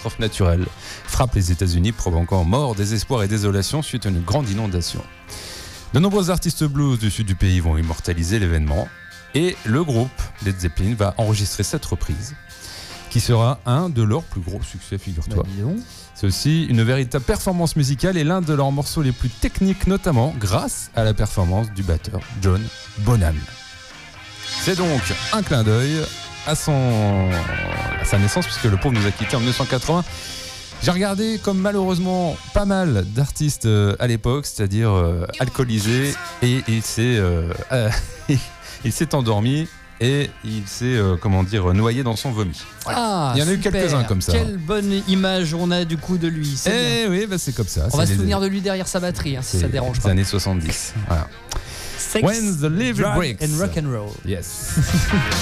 catastrophe naturelle frappe les États-Unis, provoquant mort, désespoir et désolation suite à une grande inondation. De nombreux artistes blues du sud du pays vont immortaliser l'événement et le groupe Led Zeppelin va enregistrer cette reprise qui sera un de leurs plus gros succès, figure-toi. C'est aussi une véritable performance musicale et l'un de leurs morceaux les plus techniques, notamment grâce à la performance du batteur John Bonham. C'est donc un clin d'œil à sa naissance, puisque le pauvre nous a quittés en 1980. J'ai regardé comme malheureusement pas mal d'artistes à l'époque, c'est-à-dire alcoolisés, et il s'est endormi et il s'est noyé dans son vomi. Voilà. Il y en a eu quelques-uns comme ça. Quelle bonne image on a du coup de lui. C'est oui, c'est comme ça. On va se souvenir de lui derrière sa batterie, si ça dérange pas. Les années 70. Voilà. Sex, When the Liver Drug Breaks and Rock and Roll. Yes.